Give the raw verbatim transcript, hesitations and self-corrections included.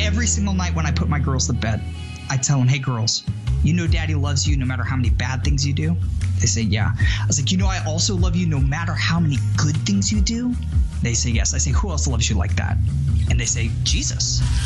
every single night when I put my girls to bed, I tell them, hey, girls, you know daddy loves you no matter how many bad things you do? They say, yeah. I was like, you know I also love you no matter how many good things you do? They say, yes. I say, who else loves you like that? And they say, Jesus.